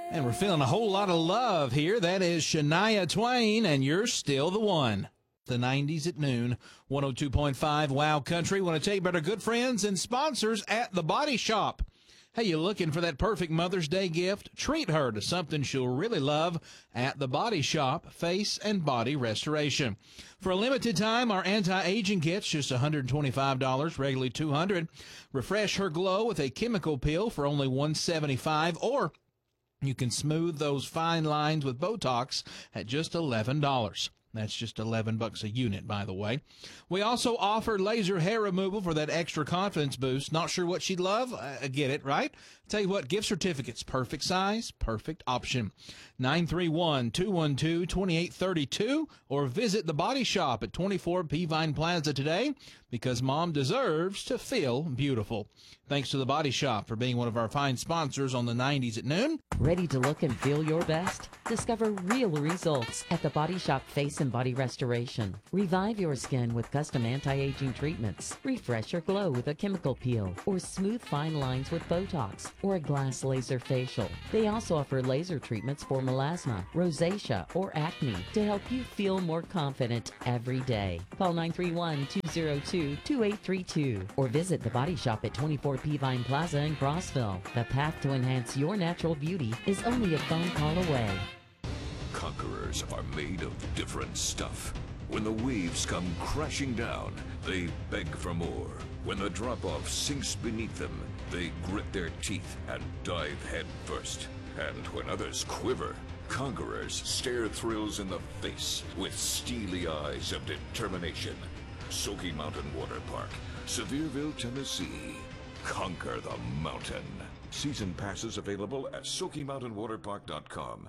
And we're feeling a whole lot of love here. That is Shania Twain, and You're Still the One. The 90s at noon, 102.5 Wow Country. Want to tell you about our good friends and sponsors at The Body Shop. Hey, you looking for that perfect Mother's Day gift? Treat her to something she'll really love at The Body Shop, Face and Body Restoration. For a limited time, our anti-aging kit's just $125, regularly $200. Refresh her glow with a chemical peel for only $175, or you can smooth those fine lines with Botox at just $11. That's just $11 a unit, by the way. We also offer laser hair removal for that extra confidence boost. Not sure what she'd love? I get it, right? Tell you what, gift certificates, perfect size, perfect option. 931-212-2832, or visit The Body Shop at 24 Peavine Plaza today, because Mom deserves to feel beautiful. Thanks to The Body Shop for being one of our fine sponsors on the 90s at noon. Ready to look and feel your best? Discover real results at The Body Shop Face and Body Restoration. Revive your skin with custom anti-aging treatments. Refresh your glow with a chemical peel, or smooth fine lines with Botox, or a glass laser facial. They also offer laser treatments for melasma, rosacea, or acne to help you feel more confident every day. Call 931-202-2832 or visit The Body Shop at 24 Peavine Plaza in Crossville. The path to enhance your natural beauty is only a phone call away. Conquerors are made of different stuff. When the waves come crashing down, they beg for more. When the drop-off sinks beneath them, they grit their teeth and dive head first. And when others quiver, conquerors stare thrills in the face with steely eyes of determination. Smoky Mountain Water Park, Sevierville, Tennessee. Conquer the mountain. Season passes available at SmokyMountainWaterPark.com.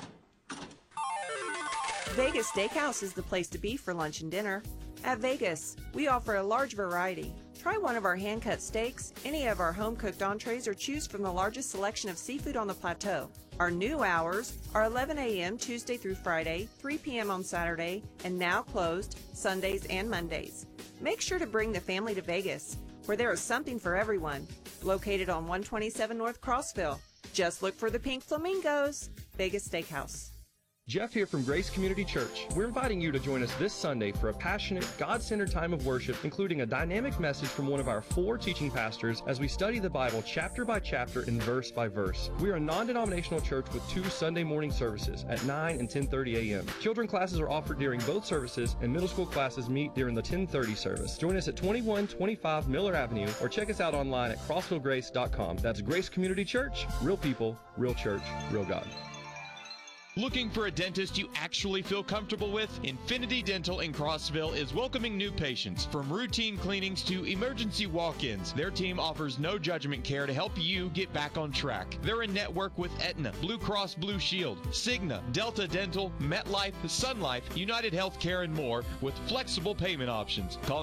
Vegas Steakhouse is the place to be for lunch and dinner. At Vegas, we offer a large variety. Try one of our hand-cut steaks, any of our home-cooked entrees, or choose from the largest selection of seafood on the plateau. Our new hours are 11 a.m. Tuesday through Friday, 3 p.m. on Saturday, and now closed Sundays and Mondays. Make sure to bring the family to Vegas, where there is something for everyone. Located on 127 North Crossville. Just look for the pink flamingos. Vegas Steakhouse. Jeff here from Grace Community Church. We're inviting you to join us this Sunday for a passionate, God-centered time of worship, including a dynamic message from one of our 4 teaching pastors as we study the Bible chapter by chapter and verse by verse. We are a non-denominational church with 2 Sunday morning services at 9 and 10:30 a.m. Children classes are offered during both services, and middle school classes meet during the 10:30 service. Join us at 2125 Miller Avenue, or check us out online at crossvillegrace.com. That's Grace Community Church. Real people, real church, real God. Looking for a dentist you actually feel comfortable with? Infinity Dental in Crossville is welcoming new patients. From routine cleanings to emergency walk-ins, their team offers no judgment care to help you get back on track. They're in network with Aetna, Blue Cross Blue Shield, Cigna, Delta Dental, MetLife, Sun Life, United Healthcare, and more with flexible payment options. Call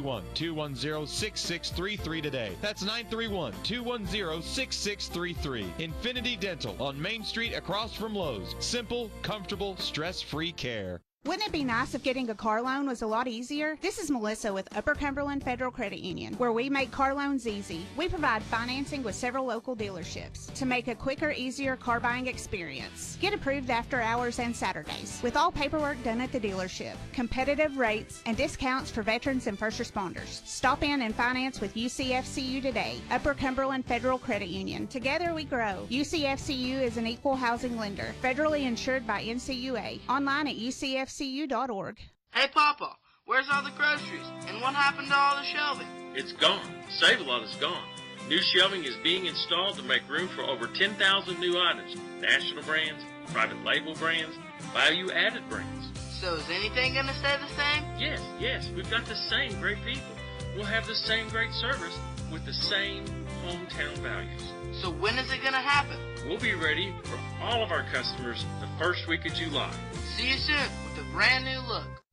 931-210-6633 today. That's 931-210-6633. Infinity Dental on Main Street across from Lowe's. Simple, comfortable, stress-free care. Wouldn't it be nice if getting a car loan was a lot easier? This is Melissa with Upper Cumberland Federal Credit Union, where we make car loans easy. We provide financing with several local dealerships to make a quicker, easier car buying experience. Get approved after hours and Saturdays, with all paperwork done at the dealership, competitive rates, and discounts for veterans and first responders. Stop in and finance with UCFCU today. Upper Cumberland Federal Credit Union. Together we grow. UCFCU is an equal housing lender, federally insured by NCUA. Online at UCFCU.org. Hey, Papa, where's all the groceries? And what happened to all the shelving? It's gone. Save-A-Lot is gone. New shelving is being installed to make room for over 10,000 new items. National brands, private label brands, value-added brands. So is anything going to stay the same? Yes. We've got the same great people. We'll have the same great service with the same hometown values. So when is it going to happen? We'll be ready for all of our customers the first week of July. See you soon with a brand new look.